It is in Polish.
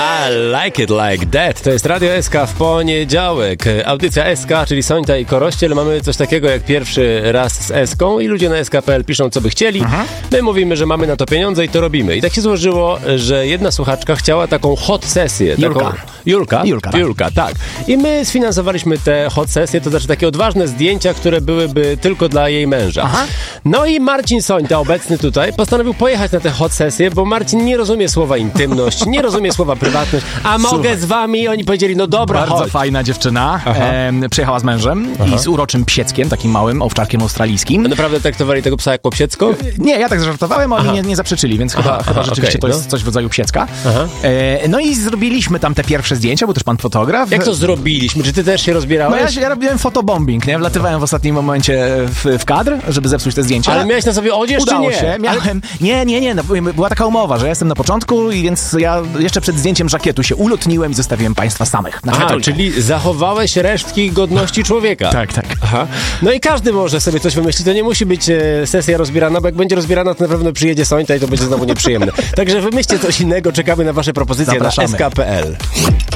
I like it like that. To jest Radio SK w poniedziałek. Audycja SK, czyli Sońta i Korościel. Mamy coś takiego jak pierwszy raz z SK-ą i ludzie na sk.pl piszą, co by chcieli. My mówimy, że mamy na to pieniądze i to robimy. I tak się złożyło, że jedna słuchaczka chciała taką hot sesję. Julka, tak. I my sfinansowaliśmy te hot sesje, to znaczy takie odważne zdjęcia, które byłyby tylko dla jej męża. No i Marcin Sońta, obecny tutaj, postanowił pojechać na te hot sesje, bo Marcin nie rozumie słowa intymność, nie rozumie słowa prywatność, a mogę z wami? Oni powiedzieli, no dobra, bardzo chodź. Fajna dziewczyna, przyjechała z mężem i z uroczym psieckiem, takim małym owczarkiem australijskim. Naprawdę traktowali tego psa jako psiecko? Nie, ja tak zażartowałem, oni nie zaprzeczyli, więc chyba rzeczywiście to jest coś w rodzaju psiecka. No i zrobiliśmy tam te pierwsze zdjęcia, był też pan fotograf. Jak to zrobiliśmy? Czy ty też się rozbierałeś? No ja robiłem fotobombing, nie? Wlatywałem w ostatnim momencie w kadr, żeby zepsuć te zdjęcia. Ale miałeś na sobie odzież, Udało czy nie? się, miałem. Nie. No, była taka umowa, że ja jestem na początku i więc ja jeszcze przed zdjęciem żakietu się ulotniłem i zostawiłem państwa samych. Czyli zachowałeś resztki godności człowieka. Tak. No i każdy może sobie coś wymyślić. To nie musi być sesja rozbierana, bo jak będzie rozbierana, to na pewno przyjedzie Sońta i to będzie znowu nieprzyjemne. Także wymyślcie coś innego. Czekamy na wasze propozycje. Zapraszamy. Na sk.pl.